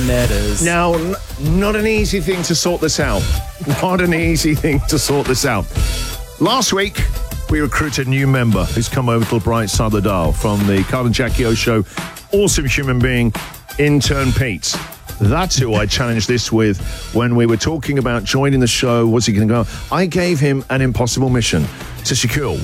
Viennettas. Now, not an easy thing to sort this out. Not an easy thing to sort this out. Last week, we recruited a new member who's come over to the bright side of the dial from the Carl and Jackie O show. Awesome human being, intern Pete. That's who I challenged this with when we were talking about joining the show. What's he going to go? I gave him an impossible mission to secure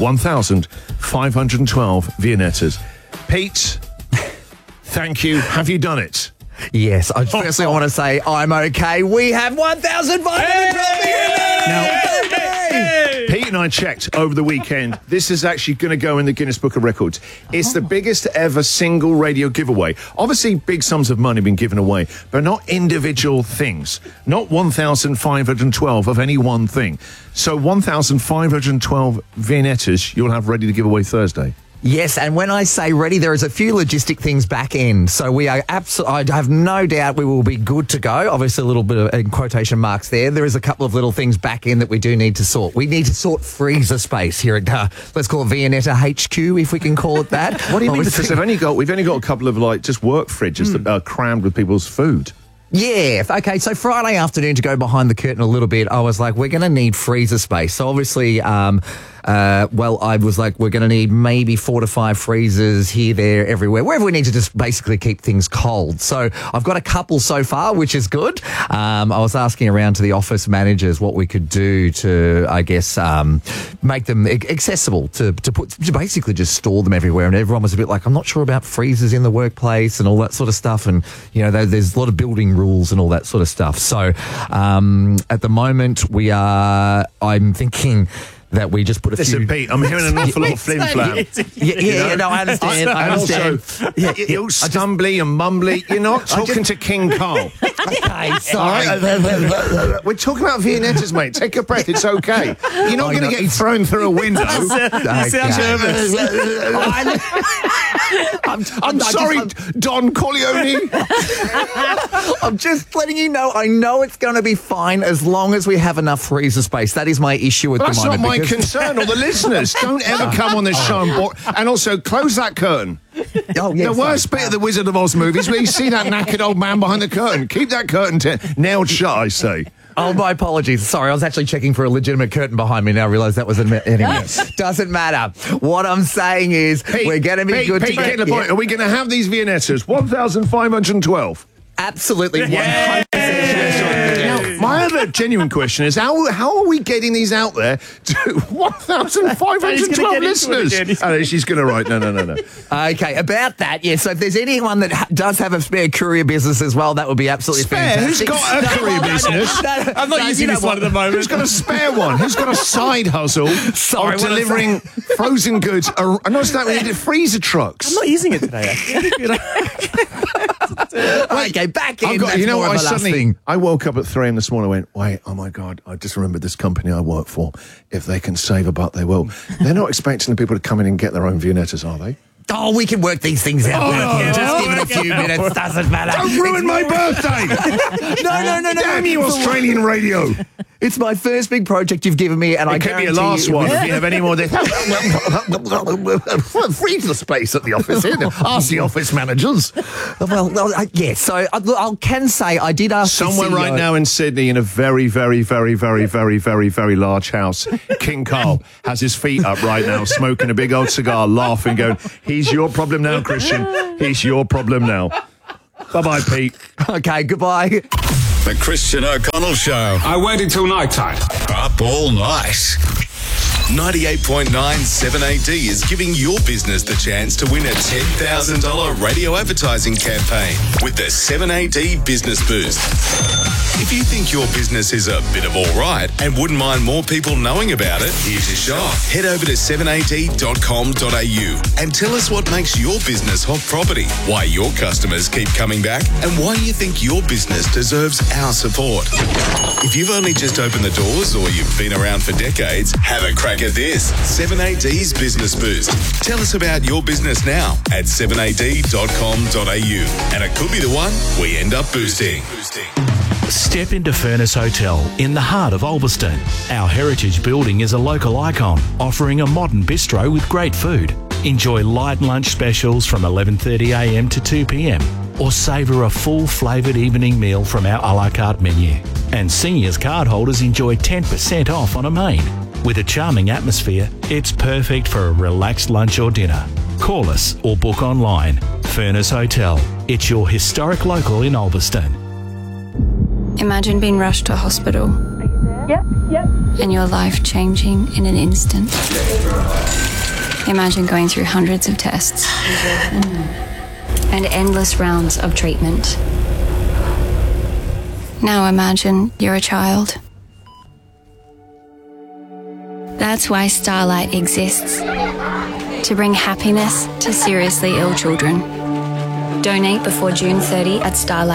1,512 Viennettas. Pete, thank you. Have you done it? Yes. Firstly, I want to say I'm okay. We have 1,512 Viennettas! Pete and I checked over the weekend. This is actually going to go in the Guinness Book of Records. It's the biggest ever single radio giveaway. Obviously, big sums of money have been given away, but not individual things. Not 1,512 of any one thing. So 1,512 Viennettas you'll have ready to give away Thursday. Yes, and when I say ready, there is a few logistic things back end. So we are I have no doubt we will be good to go. Obviously, a little bit of in quotation marks there. There is a couple of little things back end that we do need to sort. We need to sort freezer space here at, let's call it Viennetta HQ, if we can call it that. What do you mean? Because we've only got a couple of just work fridges that are crammed with people's food. Yeah. Okay. So Friday afternoon, to go behind the curtain a little bit, I was like, we're going to need freezer space. So obviously, I was like, we're going to need maybe 4 to 5 freezers here, there, everywhere, wherever we need to just basically keep things cold. So I've got a couple so far, which is good. I was asking around to the office managers what we could do to, I guess, make them accessible to basically just store them everywhere. And everyone was a bit like, I'm not sure about freezers in the workplace and all that sort of stuff. And, you know, there's a lot of building rules and all that sort of stuff. So at the moment I'm thinking that we just put a Listen, few... Pete, I'm hearing an awful lot of flim-flam. No, I understand. Also, you're stumbly and mumbly. You're not talking to King Carl. Okay, sorry. We're talking about Viennettas, mate. Take a breath. It's okay. You're not going to get thrown through a window. You sound nervous. I'm sorry, Don Corleone. I'm just letting you know, I know it's going to be fine as long as we have enough freezer space. That is my issue at the moment. That's not my concern, or the listeners. Don't ever come on this show and also close that curtain. Oh, yes, the worst bit of the Wizard of Oz movies where you see that knackered old man behind the curtain. Keep that curtain nailed shut, I say. Oh, my apologies. Sorry, I was actually checking for a legitimate curtain behind me. Now I realise that was anyway. Doesn't matter. What I'm saying is we're going to be good to get the point. Are we going to have these Viennettas? 1,512. Absolutely, 100%. My other genuine question is, how are we getting these out there to 1,512 listeners? Oh, she's going to write, no. Okay, about that, yeah. So if there's anyone that does have a spare courier business as well, that would be absolutely fantastic. Who's got a courier business? I'm not using this one at the moment. Who's got a spare one? Who's got a side hustle of delivering frozen goods? I noticed that we needed freezer trucks. I'm not using it today, actually. Okay, back in. You know what? I woke up at 3 a.m. this morning and went, wait, oh my God, I just remembered this company I work for. If they can save a buck, they will. They're not expecting the people to come in and get their own Viennettas, are they? Oh, we can work these things out. Just give it a few minutes. Doesn't matter. Don't ruin my birthday. No. Damn you, Australian radio. It's my first big project you've given me, and I could be your last one if you have any more. Freezer space at the office. Ask the office managers. Well, yes. So I can say I did ask somewhere the CEO, right now in Sydney, in a very, very, very, very, very, very, very large house. King Carl has his feet up right now, smoking a big old cigar, laughing, going, "He's your problem now, Christian. He's your problem now." Bye-bye, Pete. Okay, goodbye. The Christian O'Connell Show. I waited till night time. Up all night. 98.9 7AD is giving your business the chance to win a $10,000 radio advertising campaign with the 7AD Business Boost. If you think your business is a bit of all right and wouldn't mind more people knowing about it, here's your shot. Head over to 7ad.com.au and tell us what makes your business hot property, why your customers keep coming back, and why you think your business deserves our support. If you've only just opened the doors or you've been around for decades, have a crack at this. 7AD's Business Boost. Tell us about your business now at 7ad.com.au, and it could be the one we end up boosting. Step into Furnace Hotel in the heart of Ulverston. Our heritage building is a local icon, offering a modern bistro with great food. Enjoy light lunch specials from 11:30 a.m. to 2 p.m. or savour a full flavoured evening meal from our a la carte menu. And seniors cardholders enjoy 10% off on a main. With a charming atmosphere, it's perfect for a relaxed lunch or dinner. Call us or book online. Furnace Hotel. It's your historic local in Ulverston. Imagine being rushed to a hospital. Yep. And your life changing in an instant. Imagine going through hundreds of tests and endless rounds of treatment. Now imagine you're a child. That's why Starlight exists. To bring happiness to seriously ill children. Donate before June 30 at Starlight.